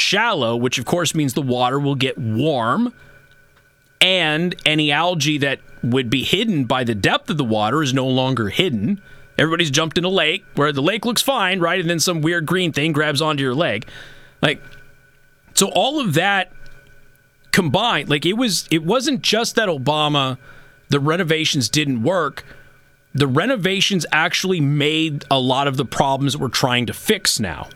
shallow, which of course means the water will get warm, and any algae that would be hidden by the depth of the water is no longer hidden. Everybody's jumped in a lake where the lake looks fine, right? And then some weird green thing grabs onto your leg. So all of that combined, it wasn't just that the renovations didn't work. The renovations actually made a lot of the problems that we're trying to fix now.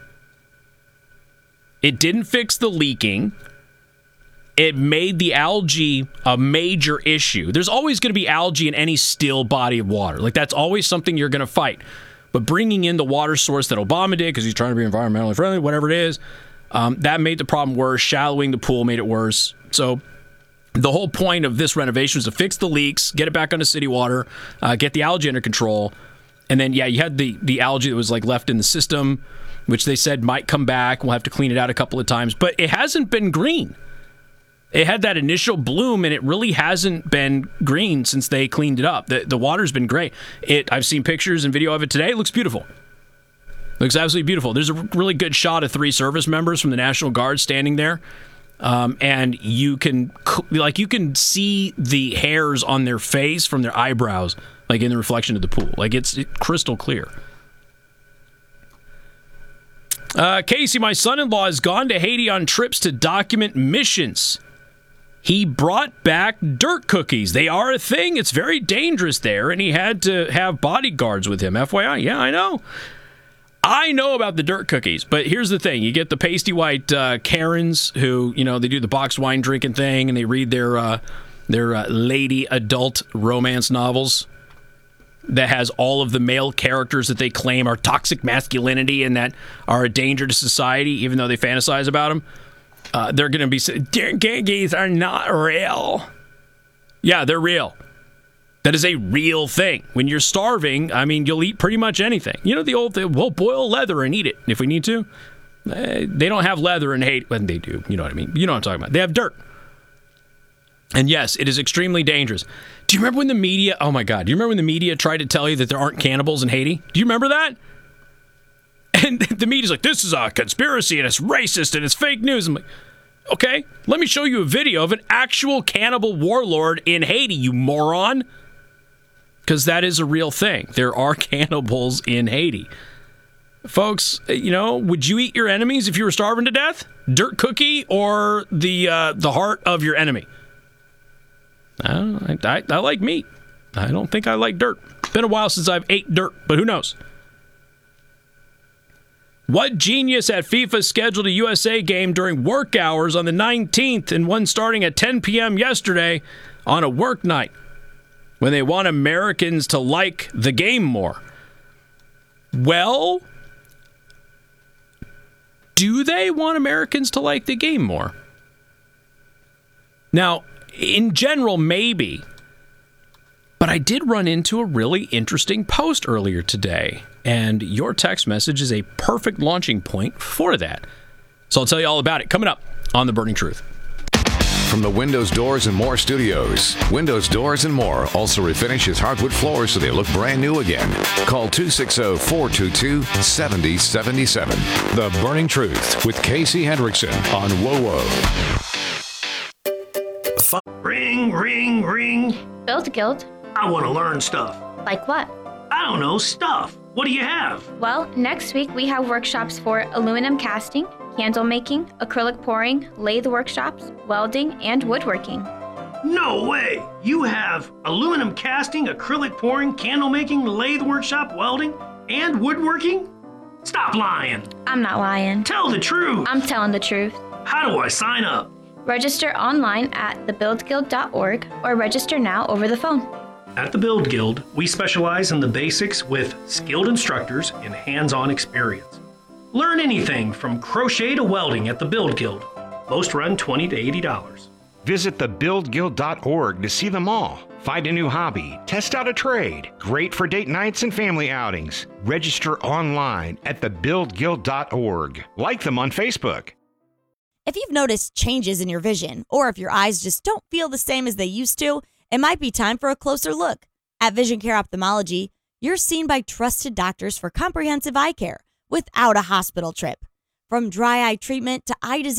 It didn't fix the leaking. It made the algae a major issue. There's always going to be algae in any still body of water. That's always something you're going to fight. But bringing in the water source that Obama did, because he's trying to be environmentally friendly, whatever it is, that made the problem worse. Shallowing the pool made it worse. So the whole point of this renovation was to fix the leaks, get it back onto city water, get the algae under control. And then, you had the algae that was left in the system, which they said might come back. We'll have to clean it out a couple of times. But it hasn't been green. It had that initial bloom, and it really hasn't been green since they cleaned it up. The water's been gray. I've seen pictures and video of it today. It looks beautiful. Looks absolutely beautiful. There's a really good shot of 3 service members from the National Guard standing there. And you can see the hairs on their face from their eyebrows, in the reflection of the pool. It's crystal clear. Casey, my son-in-law has gone to Haiti on trips to document missions. He brought back dirt cookies. They are a thing. It's very dangerous there, and he had to have bodyguards with him. FYI, yeah, I know. I know about the dirt cookies, but here's the thing. You get the pasty white Karens who, they do the boxed wine drinking thing, and they read their lady adult romance novels that has all of the male characters that they claim are toxic masculinity and that are a danger to society, even though they fantasize about them. They're going to be saying, dirt cookies are not real. Yeah, they're real. That is a real thing. When you're starving, you'll eat pretty much anything. The old thing, we'll boil leather and eat it if we need to. They don't have leather in Haiti. Well, they do. You know what I mean? You know what I'm talking about. They have dirt. And yes, it is extremely dangerous. Do you remember when the media, oh my God, do you remember when the media tried to tell you that there aren't cannibals in Haiti? Do you remember that? And the media's like, this is a conspiracy and it's racist and it's fake news. I'm like, okay, let me show you a video of an actual cannibal warlord in Haiti, you moron. Because that is a real thing. There are cannibals in Haiti. Folks, would you eat your enemies if you were starving to death? Dirt cookie or the heart of your enemy? I like meat. I don't think I like dirt. Been a while since I've ate dirt, but who knows? What genius at FIFA scheduled a USA game during work hours on the 19th and one starting at 10 p.m. yesterday on a work night when they want Americans to like the game more? Well, do they want Americans to like the game more? Now, in general, maybe. But I did run into a really interesting post earlier today, and your text message is a perfect launching point for that. So I'll tell you all about it coming up on The Burning Truth. From the Windows Doors and More Studios, Windows Doors and More also refinishes hardwood floors so they look brand new again. Call 260-422-7077. The Burning Truth with Casey Hendrickson on WOWO. Ring, ring, ring. Build Guild. I want to learn stuff. Like what? I don't know, stuff. What do you have? Well, next week we have workshops for aluminum casting, candle making, acrylic pouring, lathe workshops, welding, and woodworking. No way! You have aluminum casting, acrylic pouring, candle making, lathe workshop, welding, and woodworking? Stop lying. I'm not lying. Tell the truth. I'm telling the truth. How do I sign up? Register online at thebuildguild.org or register now over the phone. At the Build Guild, we specialize in the basics with skilled instructors and hands-on experience. Learn anything from crochet to welding at the Build Guild. Most run $20 to $80. Visit thebuildguild.org to see them all. Find a new hobby, test out a trade. Great for date nights and family outings. Register online at thebuildguild.org. Like them on Facebook. If you've noticed changes in your vision, or if your eyes just don't feel the same as they used to, it might be time for a closer look. At Vision Care Ophthalmology, you're seen by trusted doctors for comprehensive eye care without a hospital trip. From dry eye treatment to eye disease